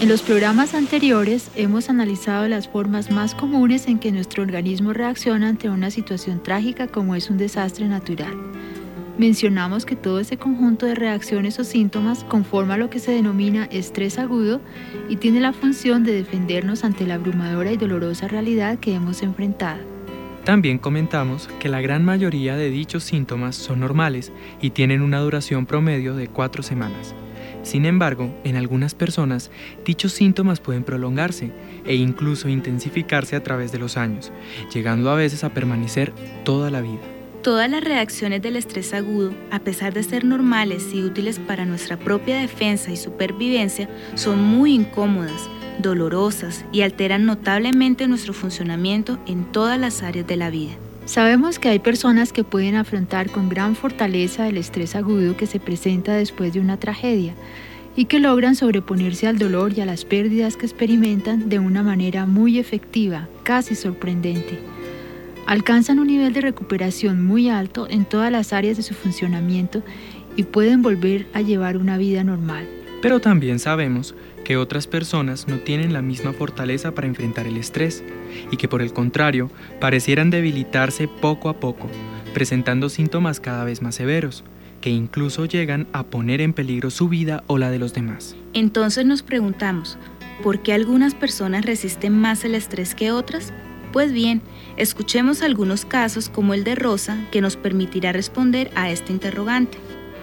En los programas anteriores hemos analizado las formas más comunes en que nuestro organismo reacciona ante una situación trágica como es un desastre natural. Mencionamos que todo ese conjunto de reacciones o síntomas conforma lo que se denomina estrés agudo y tiene la función de defendernos ante la abrumadora y dolorosa realidad que hemos enfrentado. También comentamos que la gran mayoría de dichos síntomas son normales y tienen una duración promedio de 4 semanas. Sin embargo, en algunas personas, dichos síntomas pueden prolongarse e incluso intensificarse a través de los años, llegando a veces a permanecer toda la vida. Todas las reacciones del estrés agudo, a pesar de ser normales y útiles para nuestra propia defensa y supervivencia, son muy incómodas, dolorosas y alteran notablemente nuestro funcionamiento en todas las áreas de la vida. Sabemos que hay personas que pueden afrontar con gran fortaleza el estrés agudo que se presenta después de una tragedia y que logran sobreponerse al dolor y a las pérdidas que experimentan de una manera muy efectiva, casi sorprendente. Alcanzan un nivel de recuperación muy alto en todas las áreas de su funcionamiento y pueden volver a llevar una vida normal. Pero también sabemos que otras personas no tienen la misma fortaleza para enfrentar el estrés y que por el contrario parecieran debilitarse poco a poco, presentando síntomas cada vez más severos, que incluso llegan a poner en peligro su vida o la de los demás. Entonces nos preguntamos, ¿por qué algunas personas resisten más el estrés que otras? Pues bien, escuchemos algunos casos como el de Rosa que nos permitirá responder a este interrogante.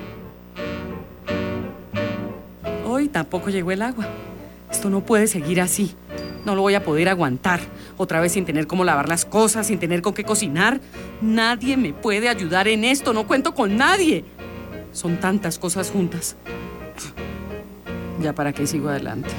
Hoy tampoco llegó el agua. Esto no puede seguir así. No lo voy a poder aguantar. Otra vez sin tener cómo lavar las cosas, sin tener con qué cocinar. Nadie me puede ayudar en esto. No cuento con nadie. Son tantas cosas juntas. Ya para qué sigo adelante.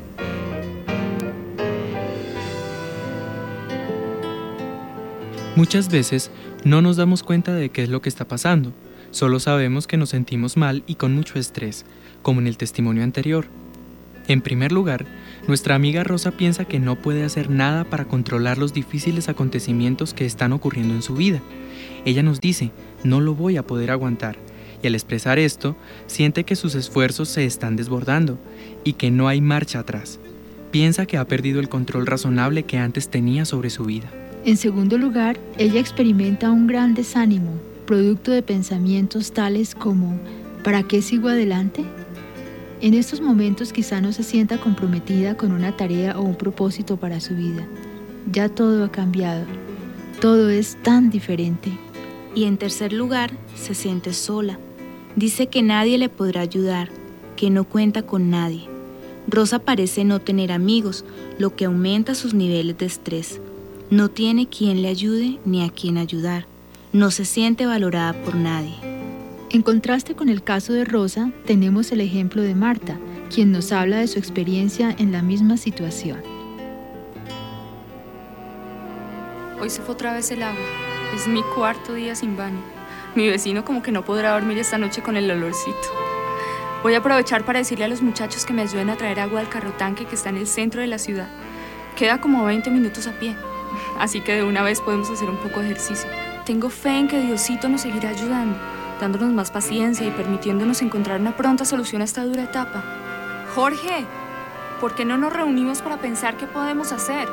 Muchas veces no nos damos cuenta de qué es lo que está pasando. Solo sabemos que nos sentimos mal y con mucho estrés, como en el testimonio anterior. En primer lugar, nuestra amiga Rosa piensa que no puede hacer nada para controlar los difíciles acontecimientos que están ocurriendo en su vida. Ella nos dice, no lo voy a poder aguantar, y al expresar esto, siente que sus esfuerzos se están desbordando y que no hay marcha atrás. Piensa que ha perdido el control razonable que antes tenía sobre su vida. En segundo lugar, ella experimenta un gran desánimo, producto de pensamientos tales como ¿para qué sigo adelante? En estos momentos quizá no se sienta comprometida con una tarea o un propósito para su vida. Ya todo ha cambiado, todo es tan diferente. Y en tercer lugar, se siente sola. Dice que nadie le podrá ayudar, que no cuenta con nadie. Rosa parece no tener amigos, lo que aumenta sus niveles de estrés. No tiene quien le ayude ni a quien ayudar. No se siente valorada por nadie. En contraste con el caso de Rosa, tenemos el ejemplo de Marta, quien nos habla de su experiencia en la misma situación. Hoy se fue otra vez el agua. Es mi cuarto día sin baño. Mi vecino como que no podrá dormir esta noche con el olorcito. Voy a aprovechar para decirle a los muchachos que me ayuden a traer agua al carrotanque que está en el centro de la ciudad. Queda como 20 minutos a pie. Así que de una vez podemos hacer un poco de ejercicio. Tengo fe en que Diosito nos seguirá ayudando, dándonos más paciencia y permitiéndonos encontrar una pronta solución a esta dura etapa. Jorge, ¿por qué no nos reunimos para pensar qué podemos hacer?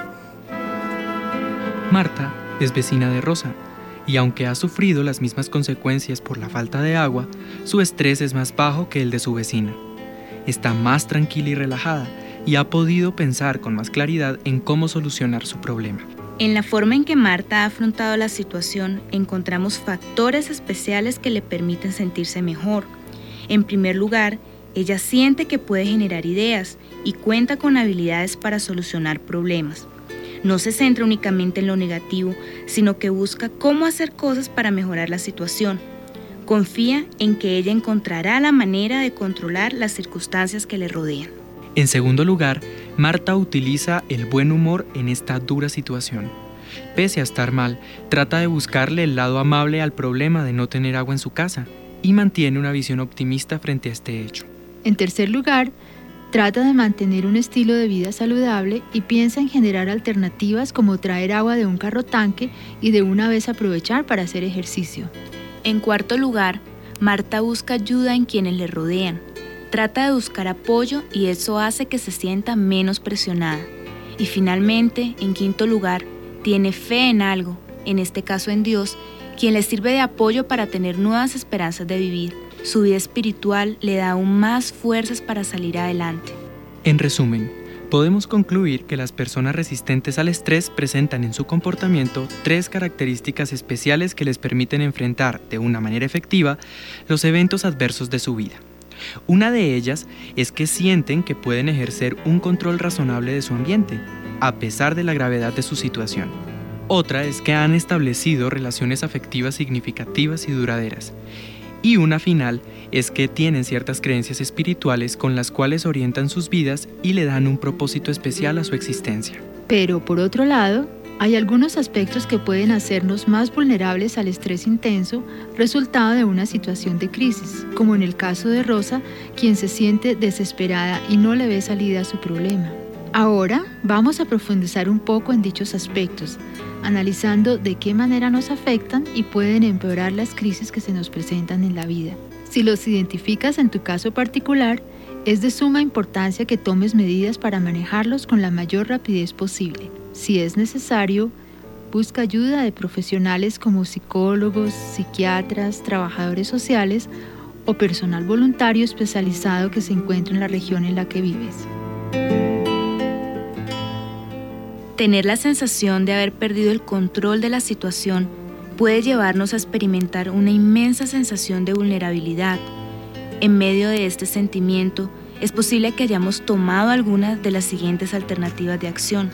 Marta es vecina de Rosa, y aunque ha sufrido las mismas consecuencias por la falta de agua, su estrés es más bajo que el de su vecina. Está más tranquila y relajada, y ha podido pensar con más claridad en cómo solucionar su problema. En la forma en que Marta ha afrontado la situación, encontramos factores especiales que le permiten sentirse mejor. En primer lugar, ella siente que puede generar ideas y cuenta con habilidades para solucionar problemas. No se centra únicamente en lo negativo, sino que busca cómo hacer cosas para mejorar la situación. Confía en que ella encontrará la manera de controlar las circunstancias que le rodean. En segundo lugar, Marta utiliza el buen humor en esta dura situación. Pese a estar mal, trata de buscarle el lado amable al problema de no tener agua en su casa y mantiene una visión optimista frente a este hecho. En tercer lugar, trata de mantener un estilo de vida saludable y piensa en generar alternativas como traer agua de un carrotanque y de una vez aprovechar para hacer ejercicio. En cuarto lugar, Marta busca ayuda en quienes le rodean. trata de buscar apoyo y eso hace que se sienta menos presionada. Y finalmente, en quinto lugar, tiene fe en algo, en este caso en Dios, quien le sirve de apoyo para tener nuevas esperanzas de vivir. Su vida espiritual le da aún más fuerzas para salir adelante. En resumen, podemos concluir que las personas resistentes al estrés presentan en su comportamiento 3 características especiales que les permiten enfrentar de una manera efectiva los eventos adversos de su vida. Una de ellas es que sienten que pueden ejercer un control razonable de su ambiente, a pesar de la gravedad de su situación. Otra es que han establecido relaciones afectivas significativas y duraderas. Y una final es que tienen ciertas creencias espirituales con las cuales orientan sus vidas y le dan un propósito especial a su existencia. Pero por otro lado, hay algunos aspectos que pueden hacernos más vulnerables al estrés intenso resultado de una situación de crisis, como en el caso de Rosa, quien se siente desesperada y no le ve salida a su problema. Ahora vamos a profundizar un poco en dichos aspectos, analizando de qué manera nos afectan y pueden empeorar las crisis que se nos presentan en la vida. Si los identificas en tu caso particular, es de suma importancia que tomes medidas para manejarlos con la mayor rapidez posible. Si es necesario, busca ayuda de profesionales como psicólogos, psiquiatras, trabajadores sociales o personal voluntario especializado que se encuentre en la región en la que vives. Tener la sensación de haber perdido el control de la situación puede llevarnos a experimentar una inmensa sensación de vulnerabilidad. En medio de este sentimiento, es posible que hayamos tomado algunas de las siguientes alternativas de acción.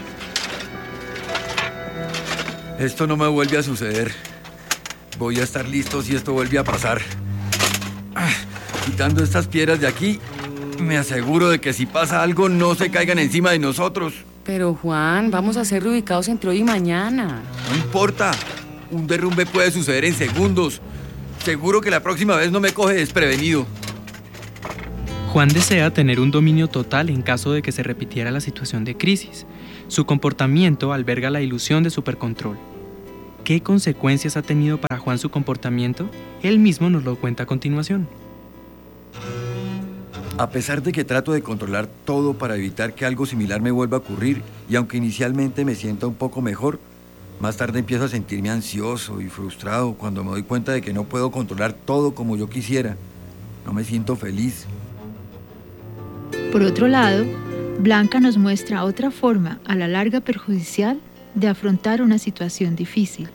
Esto no me vuelve a suceder. Voy a estar listo si esto vuelve a pasar. Quitando estas piedras de aquí, me aseguro de que si pasa algo no se caigan encima de nosotros. Pero Juan, vamos a ser reubicados entre hoy y mañana. No importa. Un derrumbe puede suceder en segundos. Seguro que la próxima vez no me coge desprevenido. Juan desea tener un dominio total en caso de que se repitiera la situación de crisis. Su comportamiento alberga la ilusión de supercontrol. ¿Qué consecuencias ha tenido para Juan su comportamiento? Él mismo nos lo cuenta a continuación. A pesar de que trato de controlar todo para evitar que algo similar me vuelva a ocurrir, y aunque inicialmente me sienta un poco mejor, más tarde empiezo a sentirme ansioso y frustrado cuando me doy cuenta de que no puedo controlar todo como yo quisiera. No me siento feliz. Por otro lado, Blanca nos muestra otra forma, a la larga perjudicial, de afrontar una situación difícil.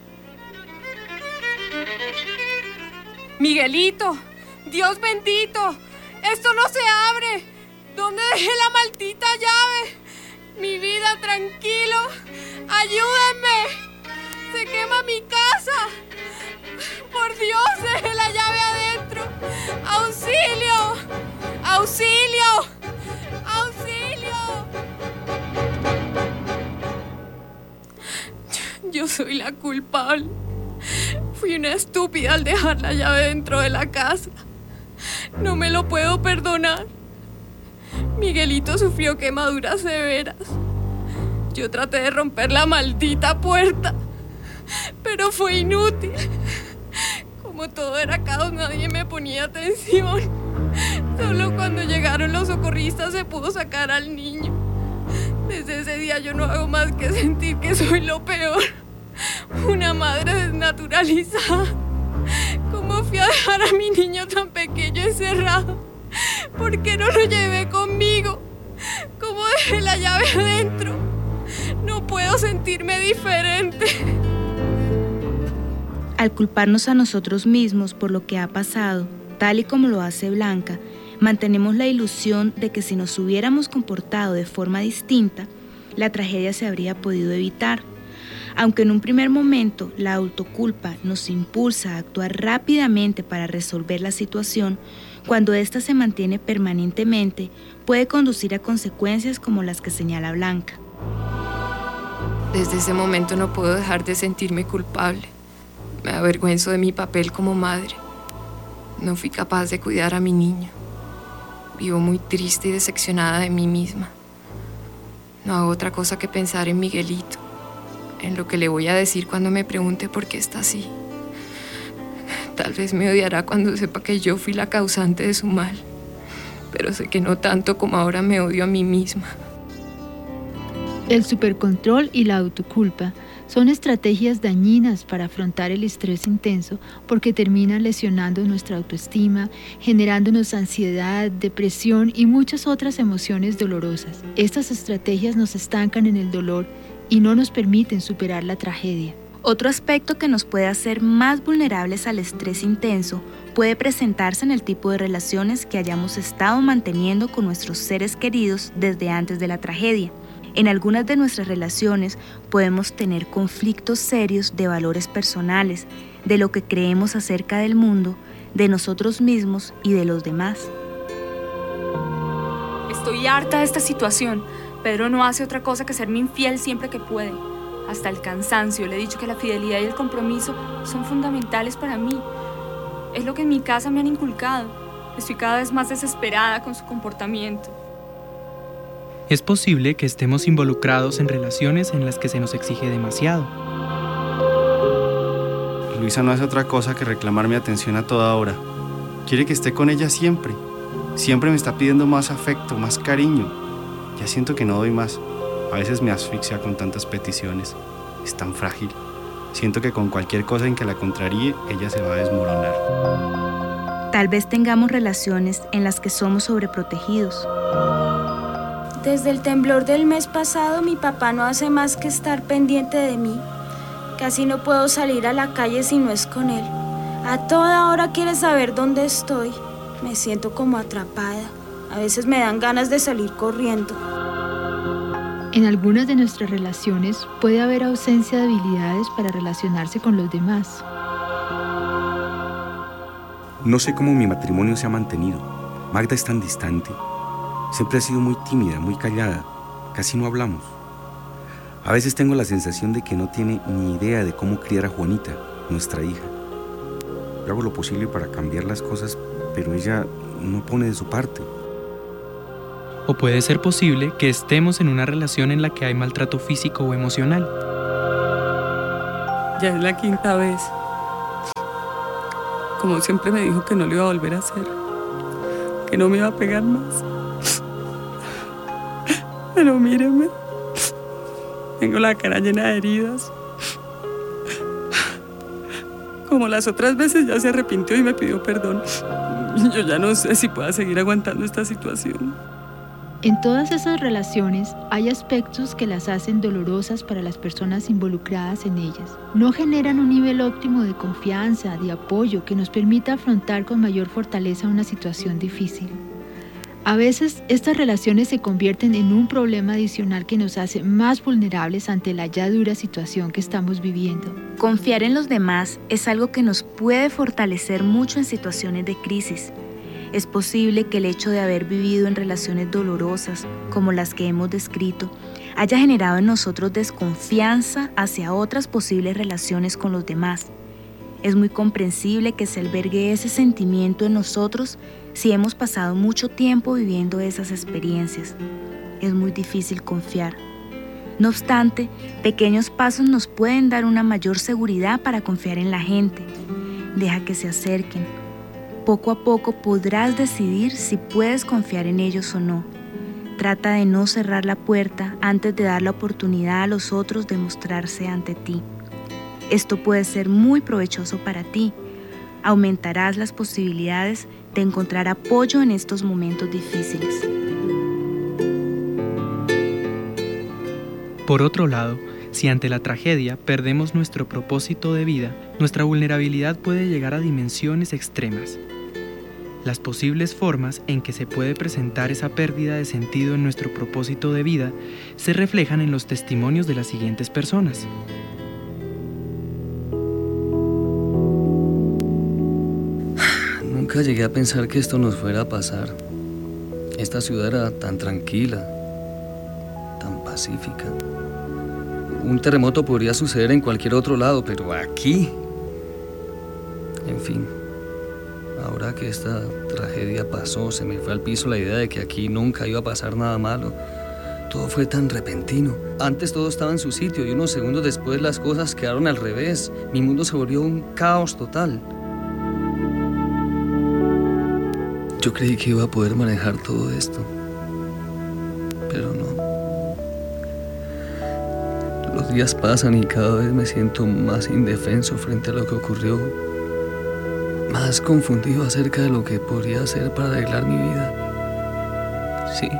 Miguelito, Dios bendito, esto no se abre. ¿Dónde dejé la maldita llave? Mi vida, tranquilo, ayúdenme. Se quema mi casa. Por Dios, dejé la llave adentro. ¡Auxilio! ¡Auxilio! ¡Auxilio! Yo soy la culpable. Fui una estúpida al dejar la llave dentro de la casa. No me lo puedo perdonar. Miguelito sufrió quemaduras severas. Yo traté de romper la maldita puerta, pero fue inútil. Como todo era caos, nadie me ponía atención. Solo cuando llegaron los socorristas se pudo sacar al niño. Desde ese día yo no hago más que sentir que soy lo peor. Una madre desnaturalizada. ¿Cómo fui a dejar a mi niño tan pequeño encerrado? ¿Por qué no lo llevé conmigo? ¿Cómo dejé la llave adentro? No puedo sentirme diferente. Al culparnos a nosotros mismos por lo que ha pasado, tal y como lo hace Blanca, mantenemos la ilusión de que si nos hubiéramos comportado de forma distinta, la tragedia se habría podido evitar. Aunque en un primer momento la autoculpa nos impulsa a actuar rápidamente para resolver la situación, cuando ésta se mantiene permanentemente, puede conducir a consecuencias como las que señala Blanca. Desde ese momento no puedo dejar de sentirme culpable. Me avergüenzo de mi papel como madre. No fui capaz de cuidar a mi niño. Vivo muy triste y decepcionada de mí misma. No hago otra cosa que pensar en Miguelito, en lo que le voy a decir cuando me pregunte por qué está así. Tal vez me odiará cuando sepa que yo fui la causante de su mal. pero sé que no tanto como ahora me odio a mí misma. El supercontrol y la autoculpa son estrategias dañinas para afrontar el estrés intenso porque terminan lesionando nuestra autoestima, generándonos ansiedad, depresión y muchas otras emociones dolorosas. Estas estrategias nos estancan en el dolor y no nos permiten superar la tragedia. Otro aspecto que nos puede hacer más vulnerables al estrés intenso puede presentarse en el tipo de relaciones que hayamos estado manteniendo con nuestros seres queridos desde antes de la tragedia. En algunas de nuestras relaciones podemos tener conflictos serios de valores personales, de lo que creemos acerca del mundo, de nosotros mismos y de los demás. Estoy harta de esta situación. Pedro no hace otra cosa que serme infiel siempre que puede. Hasta el cansancio le he dicho que la fidelidad y el compromiso son fundamentales para mí. Es lo que en mi casa me han inculcado. Estoy cada vez más desesperada con su comportamiento. Es posible que estemos involucrados en relaciones en las que se nos exige demasiado. Luisa no hace otra cosa que reclamar mi atención a toda hora. Quiere que esté con ella siempre. Siempre me está pidiendo más afecto, más cariño. Ya siento que no doy más. A veces me asfixia con tantas peticiones. Es tan frágil. Siento que con cualquier cosa en que la contraríe, ella se va a desmoronar. Tal vez tengamos relaciones en las que somos sobreprotegidos. Desde el temblor del mes pasado, mi papá no hace más que estar pendiente de mí. Casi no puedo salir a la calle si no es con él. A toda hora quiere saber dónde estoy. Me siento como atrapada. A veces me dan ganas de salir corriendo. En algunas de nuestras relaciones puede haber ausencia de habilidades para relacionarse con los demás. No sé cómo mi matrimonio se ha mantenido. Magda es tan distante. Siempre ha sido muy tímida, muy callada. Casi no hablamos. A veces tengo la sensación de que no tiene ni idea de cómo criar a Juanita, nuestra hija. Yo hago lo posible para cambiar las cosas, pero ella no pone de su parte. O puede ser posible que estemos en una relación en la que hay maltrato físico o emocional. Ya es la 5ª vez. Como siempre me dijo que no lo iba a volver a hacer, que no me iba a pegar más. Pero mírame, tengo la cara llena de heridas. Como las otras veces ya se arrepintió y me pidió perdón. Yo ya no sé si pueda seguir aguantando esta situación. En todas esas relaciones hay aspectos que las hacen dolorosas para las personas involucradas en ellas. No generan un nivel óptimo de confianza, de apoyo que nos permita afrontar con mayor fortaleza una situación difícil. A veces estas relaciones se convierten en un problema adicional que nos hace más vulnerables ante la ya dura situación que estamos viviendo. Confiar en los demás es algo que nos puede fortalecer mucho en situaciones de crisis. Es posible que el hecho de haber vivido en relaciones dolorosas, como las que hemos descrito, haya generado en nosotros desconfianza hacia otras posibles relaciones con los demás. Es muy comprensible que se albergue ese sentimiento en nosotros si hemos pasado mucho tiempo viviendo esas experiencias. Es muy difícil confiar. No obstante, pequeños pasos nos pueden dar una mayor seguridad para confiar en la gente. Deja que se acerquen. Poco a poco podrás decidir si puedes confiar en ellos o no. Trata de no cerrar la puerta antes de dar la oportunidad a los otros de mostrarse ante ti. Esto puede ser muy provechoso para ti. Aumentarás las posibilidades de encontrar apoyo en estos momentos difíciles. Por otro lado, si ante la tragedia perdemos nuestro propósito de vida, nuestra vulnerabilidad puede llegar a dimensiones extremas. Las posibles formas en que se puede presentar esa pérdida de sentido en nuestro propósito de vida se reflejan en los testimonios de las siguientes personas. Nunca llegué a pensar que esto nos fuera a pasar. Esta ciudad era tan tranquila, tan pacífica. Un terremoto podría suceder en cualquier otro lado, pero aquí... En fin, ahora que esta tragedia pasó, se me fue al piso la idea de que aquí nunca iba a pasar nada malo. Todo fue tan repentino. Antes todo estaba en su sitio y unos segundos después las cosas quedaron al revés. Mi mundo se volvió un caos total. Yo creí que iba a poder manejar todo esto, pero no. Los días pasan y cada vez me siento más indefenso frente a lo que ocurrió, más confundido acerca de lo que podría hacer para arreglar mi vida. Sí,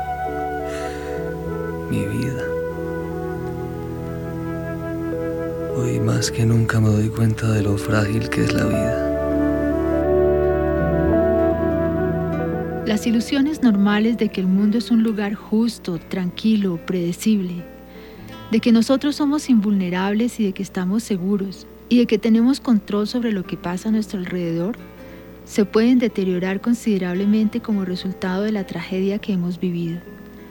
mi vida. Hoy más que nunca me doy cuenta de lo frágil que es la vida. Las ilusiones normales de que el mundo es un lugar justo, tranquilo, predecible, de que nosotros somos invulnerables y de que estamos seguros, y de que tenemos control sobre lo que pasa a nuestro alrededor, se pueden deteriorar considerablemente como resultado de la tragedia que hemos vivido.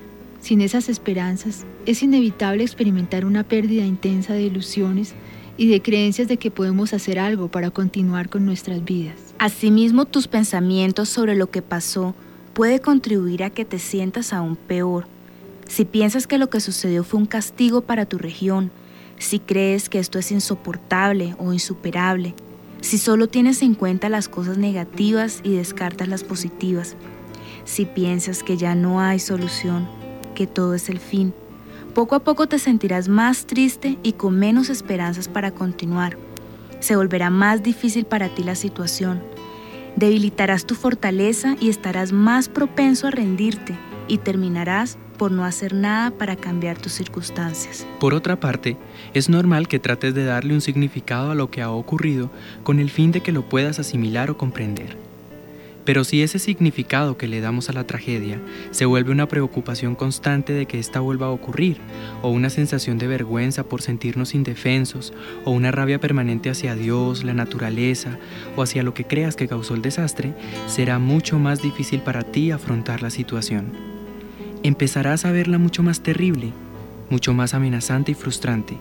Sin esas esperanzas, es inevitable experimentar una pérdida intensa de ilusiones y de creencias de que podemos hacer algo para continuar con nuestras vidas. Asimismo, tus pensamientos sobre lo que pasó puede contribuir a que te sientas aún peor. Si piensas que lo que sucedió fue un castigo para tu región, si crees que esto es insoportable o insuperable, si solo tienes en cuenta las cosas negativas y descartas las positivas, si piensas que ya no hay solución, que todo es el fin, poco a poco te sentirás más triste y con menos esperanzas para continuar. Se volverá más difícil para ti la situación. Debilitarás tu fortaleza y estarás más propenso a rendirte y terminarás por no hacer nada para cambiar tus circunstancias. Por otra parte, es normal que trates de darle un significado a lo que ha ocurrido con el fin de que lo puedas asimilar o comprender. Pero si ese significado que le damos a la tragedia se vuelve una preocupación constante de que ésta vuelva a ocurrir, o una sensación de vergüenza por sentirnos indefensos, o una rabia permanente hacia Dios, la naturaleza, o hacia lo que creas que causó el desastre, será mucho más difícil para ti afrontar la situación. Empezarás a verla mucho más terrible, mucho más amenazante y frustrante,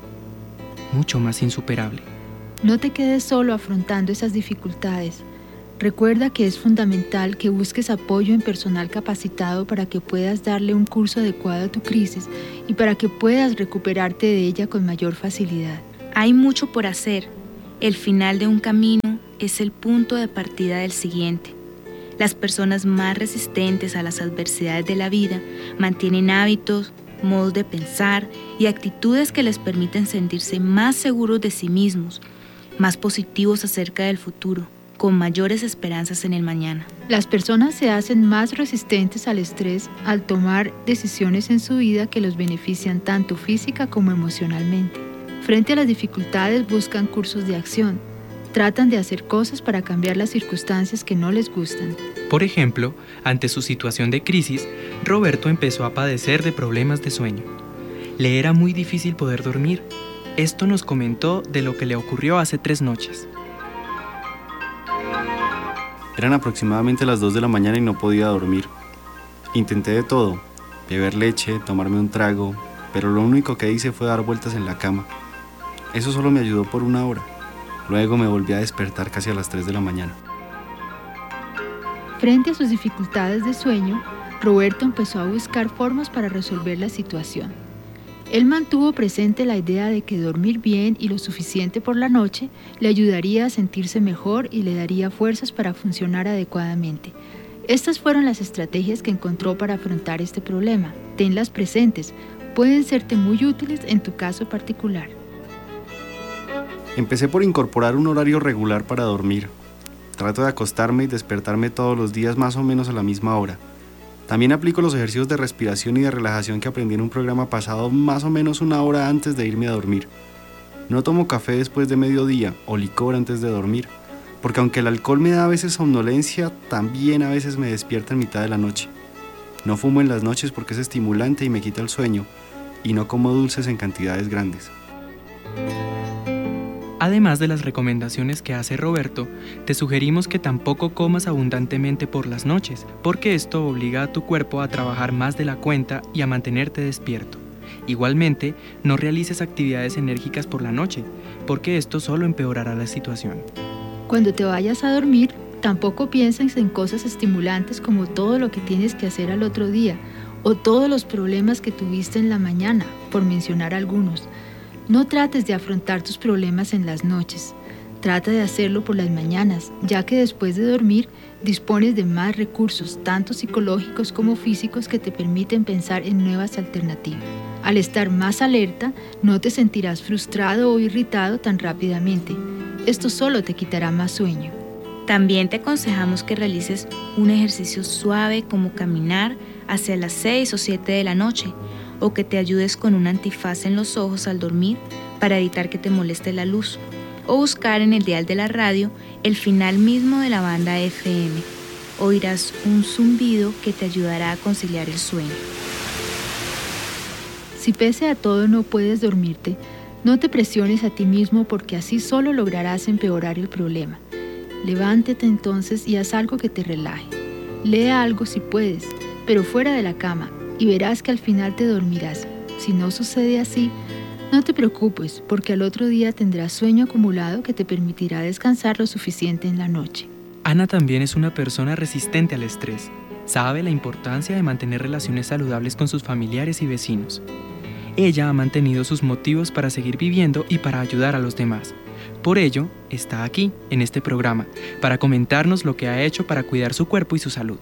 mucho más insuperable. No te quedes solo afrontando esas dificultades. Recuerda que es fundamental que busques apoyo en personal capacitado para que puedas darle un curso adecuado a tu crisis y para que puedas recuperarte de ella con mayor facilidad. Hay mucho por hacer. El final de un camino es el punto de partida del siguiente. Las personas más resistentes a las adversidades de la vida mantienen hábitos, modos de pensar y actitudes que les permiten sentirse más seguros de sí mismos, más positivos acerca del futuro, con mayores esperanzas en el mañana. Las personas se hacen más resistentes al estrés al tomar decisiones en su vida que los benefician tanto física como emocionalmente. Frente a las dificultades buscan cursos de acción. Tratan de hacer cosas para cambiar las circunstancias que no les gustan. Por ejemplo, ante su situación de crisis, Roberto empezó a padecer de problemas de sueño. Le era muy difícil poder dormir. Esto nos comentó de lo que le ocurrió hace 3 noches. Eran aproximadamente las 2 de la mañana y no podía dormir. Intenté de todo, beber leche, tomarme un trago, pero lo único que hice fue dar vueltas en la cama. Eso solo me ayudó por 1 hora. Luego me volví a despertar casi a las 3 de la mañana. Frente a sus dificultades de sueño, Roberto empezó a buscar formas para resolver la situación. Él mantuvo presente la idea de que dormir bien y lo suficiente por la noche le ayudaría a sentirse mejor y le daría fuerzas para funcionar adecuadamente. Estas fueron las estrategias que encontró para afrontar este problema. Tenlas presentes, pueden serte muy útiles en tu caso particular. Empecé por incorporar un horario regular para dormir. Trato de acostarme y despertarme todos los días más o menos a la misma hora. También aplico los ejercicios de respiración y de relajación que aprendí en un programa pasado más o menos 1 hora antes de irme a dormir. No tomo café después de mediodía o licor antes de dormir, porque aunque el alcohol me da a veces somnolencia, también a veces me despierta en mitad de la noche. No fumo en las noches porque es estimulante y me quita el sueño, y no como dulces en cantidades grandes. Además de las recomendaciones que hace Roberto, te sugerimos que tampoco comas abundantemente por las noches, porque esto obliga a tu cuerpo a trabajar más de la cuenta y a mantenerte despierto. Igualmente, no realices actividades enérgicas por la noche, porque esto solo empeorará la situación. Cuando te vayas a dormir, tampoco pienses en cosas estimulantes como todo lo que tienes que hacer al otro día, o todos los problemas que tuviste en la mañana, por mencionar algunos. No trates de afrontar tus problemas en las noches. Trata de hacerlo por las mañanas, ya que después de dormir dispones de más recursos, tanto psicológicos como físicos, que te permiten pensar en nuevas alternativas. Al estar más alerta, no te sentirás frustrado o irritado tan rápidamente. Esto solo te quitará más sueño. También te aconsejamos que realices un ejercicio suave como caminar hacia las 6 o 7 de la noche, o que te ayudes con un antifaz en los ojos al dormir para evitar que te moleste la luz, o buscar en el dial de la radio el final mismo de la banda FM. Oirás un zumbido que te ayudará a conciliar el sueño. Si pese a todo no puedes dormirte, no te presiones a ti mismo, porque así solo lograrás empeorar el problema. Levántate entonces y haz algo que te relaje. Lee algo si puedes, pero fuera de la cama, y verás que al final te dormirás. Si no sucede así, no te preocupes, porque al otro día tendrás sueño acumulado que te permitirá descansar lo suficiente en la noche. Ana también es una persona resistente al estrés. Sabe la importancia de mantener relaciones saludables con sus familiares y vecinos. Ella ha mantenido sus motivos para seguir viviendo y para ayudar a los demás. Por ello, está aquí, en este programa, para comentarnos lo que ha hecho para cuidar su cuerpo y su salud.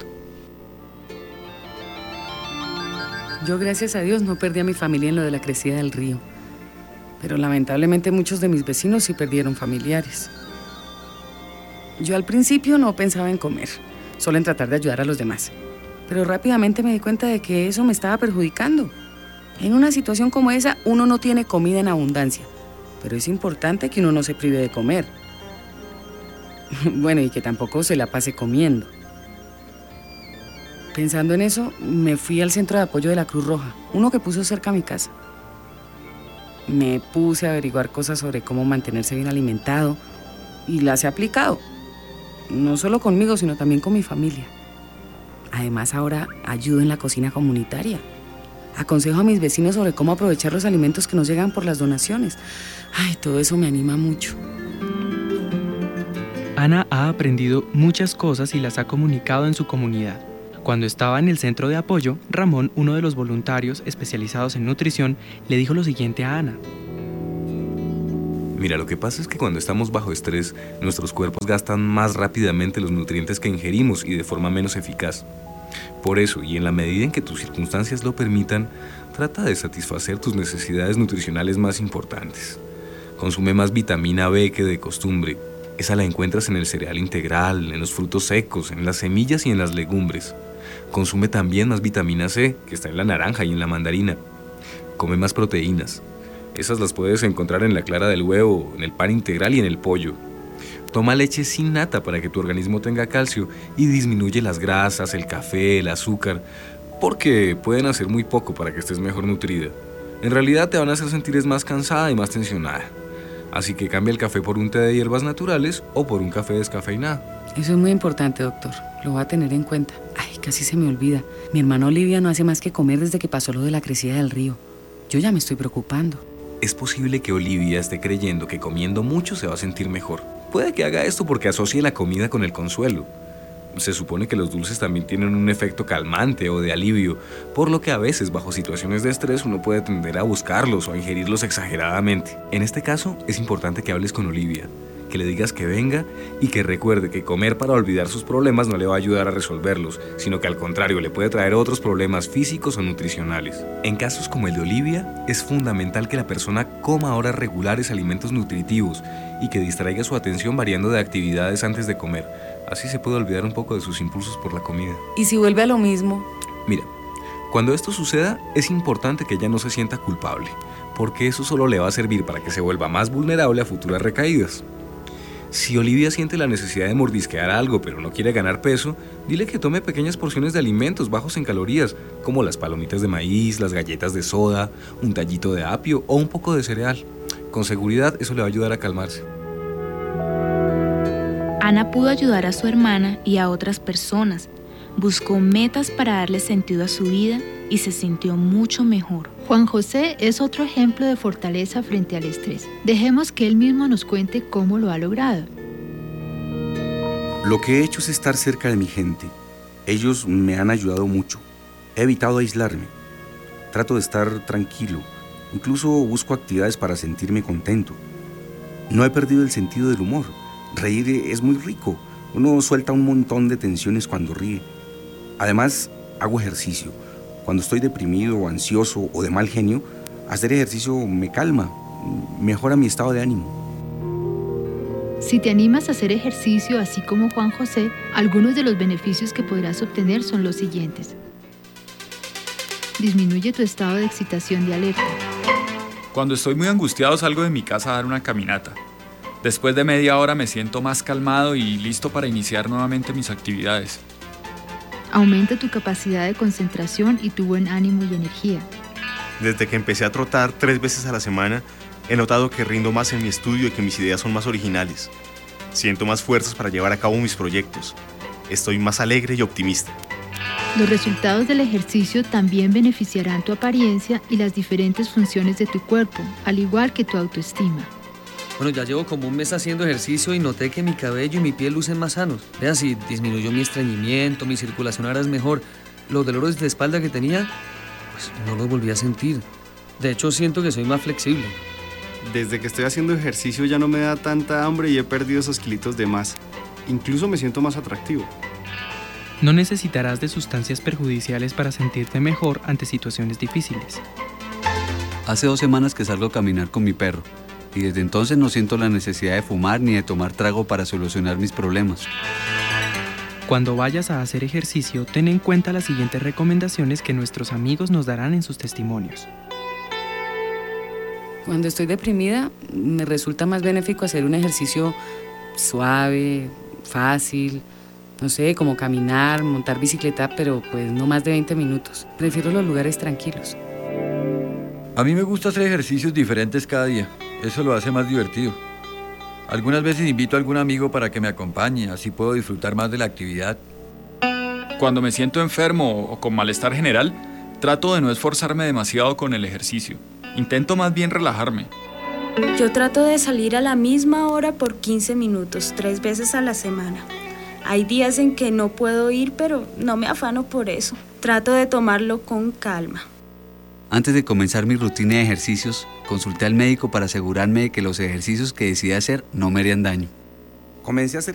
Yo, gracias a Dios, no perdí a mi familia en lo de la crecida del río. Pero lamentablemente muchos de mis vecinos sí perdieron familiares. Yo al principio no pensaba en comer, solo en tratar de ayudar a los demás. Pero rápidamente me di cuenta de que eso me estaba perjudicando. En una situación como esa, uno no tiene comida en abundancia, pero es importante que uno no se prive de comer. Bueno, y que tampoco se la pase comiendo. Pensando en eso, me fui al centro de apoyo de la Cruz Roja, uno que puso cerca a mi casa. Me puse a averiguar cosas sobre cómo mantenerse bien alimentado y las he aplicado. No solo conmigo, sino también con mi familia. Además, ahora ayudo en la cocina comunitaria. Aconsejo a mis vecinos sobre cómo aprovechar los alimentos que nos llegan por las donaciones. Ay, todo eso me anima mucho. Ana ha aprendido muchas cosas y las ha comunicado en su comunidad. Cuando estaba en el centro de apoyo, Ramón, uno de los voluntarios especializados en nutrición, le dijo lo siguiente a Ana. Mira, lo que pasa es que cuando estamos bajo estrés, nuestros cuerpos gastan más rápidamente los nutrientes que ingerimos y de forma menos eficaz. Por eso, y en la medida en que tus circunstancias lo permitan, trata de satisfacer tus necesidades nutricionales más importantes. Consume más vitamina B que de costumbre. Esa la encuentras en el cereal integral, en los frutos secos, en las semillas y en las legumbres. Consume también más vitamina C, que está en la naranja y en la mandarina. Come más proteínas. Esas las puedes encontrar en la clara del huevo, en el pan integral y en el pollo. Toma leche sin nata para que tu organismo tenga calcio y disminuye las grasas, el café, el azúcar, porque pueden hacer muy poco para que estés mejor nutrida. En realidad te van a hacer sentir más cansada y más tensionada. Así que cambia el café por un té de hierbas naturales o por un café descafeinado. Eso es muy importante, doctor. Lo voy a tener en cuenta. Ay, casi se me olvida. Mi hermana Olivia no hace más que comer desde que pasó lo de la crecida del río. Yo ya me estoy preocupando. Es posible que Olivia esté creyendo que comiendo mucho se va a sentir mejor. Puede que haga esto porque asocie la comida con el consuelo. Se supone que los dulces también tienen un efecto calmante o de alivio, por lo que a veces bajo situaciones de estrés uno puede tender a buscarlos o a ingerirlos exageradamente. En este caso es importante que hables con Olivia, que le digas que venga y que recuerde que comer para olvidar sus problemas no le va a ayudar a resolverlos, sino que al contrario le puede traer otros problemas físicos o nutricionales. En casos como el de Olivia, es fundamental que la persona coma a horas regulares alimentos nutritivos y que distraiga su atención variando de actividades antes de comer. Así se puede olvidar un poco de sus impulsos por la comida. ¿Y si vuelve a lo mismo? Mira, cuando esto suceda, es importante que ella no se sienta culpable, porque eso solo le va a servir para que se vuelva más vulnerable a futuras recaídas. Si Olivia siente la necesidad de mordisquear algo pero no quiere ganar peso, dile que tome pequeñas porciones de alimentos bajos en calorías, como las palomitas de maíz, las galletas de soda, un tallito de apio o un poco de cereal. Con seguridad eso le va a ayudar a calmarse. Ana pudo ayudar a su hermana y a otras personas. Buscó metas para darle sentido a su vida y se sintió mucho mejor. Juan José es otro ejemplo de fortaleza frente al estrés. Dejemos que él mismo nos cuente cómo lo ha logrado. Lo que he hecho es estar cerca de mi gente. Ellos me han ayudado mucho. He evitado aislarme. Trato de estar tranquilo. Incluso busco actividades para sentirme contento. No he perdido el sentido del humor. Reír es muy rico. Uno suelta un montón de tensiones cuando ríe. Además, hago ejercicio. Cuando estoy deprimido o ansioso o de mal genio, hacer ejercicio me calma, mejora mi estado de ánimo. Si te animas a hacer ejercicio, así como Juan José, algunos de los beneficios que podrás obtener son los siguientes. Disminuye tu estado de excitación y alerta. Cuando estoy muy angustiado salgo de mi casa a dar una caminata. Después de media hora me siento más calmado y listo para iniciar nuevamente mis actividades. Aumenta tu capacidad de concentración y tu buen ánimo y energía. Desde que empecé a trotar 3 veces a la semana, he notado que rindo más en mi estudio y que mis ideas son más originales. Siento más fuerzas para llevar a cabo mis proyectos. Estoy más alegre y optimista. Los resultados del ejercicio también beneficiarán tu apariencia y las diferentes funciones de tu cuerpo, al igual que tu autoestima. Bueno, ya llevo como un mes haciendo ejercicio y noté que mi cabello y mi piel lucen más sanos. Vea, si disminuyó mi estreñimiento, mi circulación ahora es mejor. Los dolores de espalda que tenía, pues no los volví a sentir. De hecho, siento que soy más flexible. Desde que estoy haciendo ejercicio ya no me da tanta hambre y he perdido esos kilitos de más. Incluso me siento más atractivo. No necesitarás de sustancias perjudiciales para sentirte mejor ante situaciones difíciles. Hace 2 semanas que salgo a caminar con mi perro y desde entonces no siento la necesidad de fumar ni de tomar trago para solucionar mis problemas. Cuando vayas a hacer ejercicio, ten en cuenta las siguientes recomendaciones que nuestros amigos nos darán en sus testimonios. Cuando estoy deprimida, me resulta más benéfico hacer un ejercicio suave, fácil, no sé, como caminar, montar bicicleta, pero pues no más de 20 minutos. Prefiero los lugares tranquilos. A mí me gusta hacer ejercicios diferentes cada día. Eso lo hace más divertido. Algunas veces invito a algún amigo para que me acompañe, así puedo disfrutar más de la actividad. Cuando me siento enfermo o con malestar general, trato de no esforzarme demasiado con el ejercicio. Intento más bien relajarme. Yo trato de salir a la misma hora por 15 minutos, 3 veces a la semana. Hay días en que no puedo ir, pero no me afano por eso. Trato de tomarlo con calma. Antes de comenzar mi rutina de ejercicios, consulté al médico para asegurarme de que los ejercicios que decidí hacer no me harían daño. Comencé a hacer